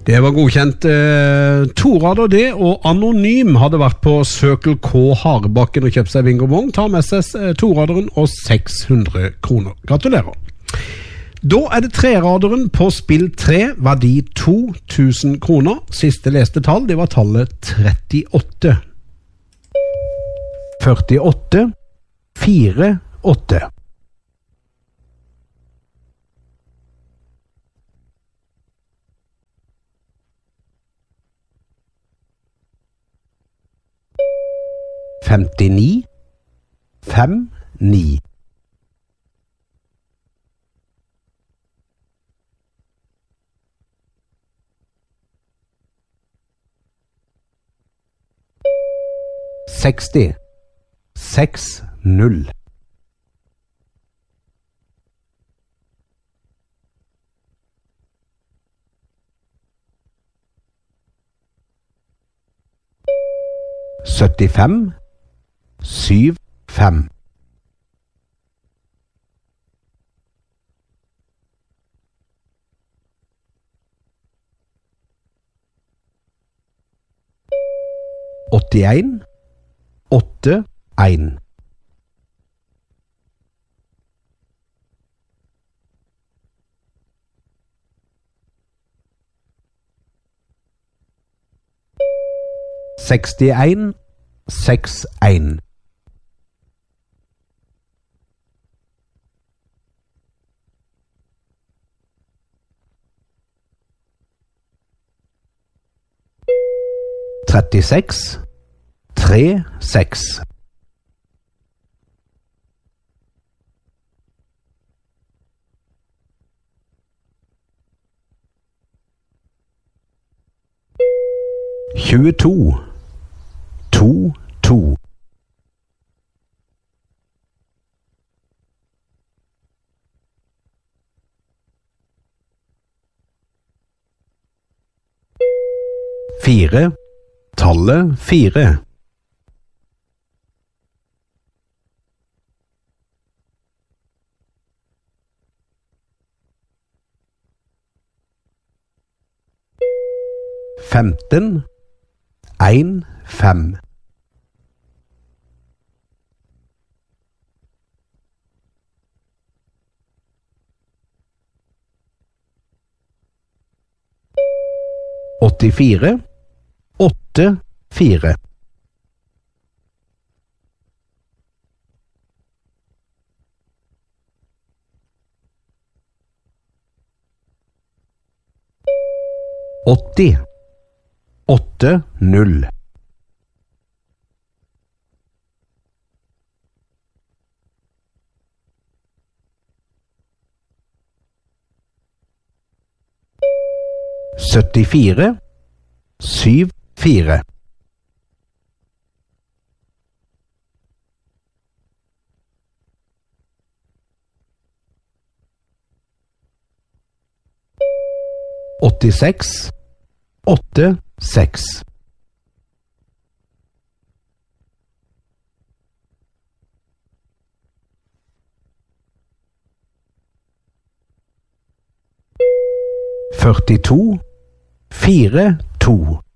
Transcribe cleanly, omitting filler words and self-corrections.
Det var godkjent to rader det, og Anonym hadde vært på Circle K Harebakken og kjøpt seg Vingomong, tar med seg toraderen og 600 kroner. Gratulerer. Da det treraderen på spill 3, verdi 2000 kroner. Siste leste tall, det var tallet 38. 48, 4, 8. 59, 5, 9. 60, 6, 0. 75, 7, 5. 81, 8, 1. 61, 6, 1. 36, 3, 6. 22, 2, 2. 4, tallet 4. 15, 1, 5. 84, 8, 4. 80, 8, 0. 74, 7, 4. 86, 8, 6. 42, 4, 2.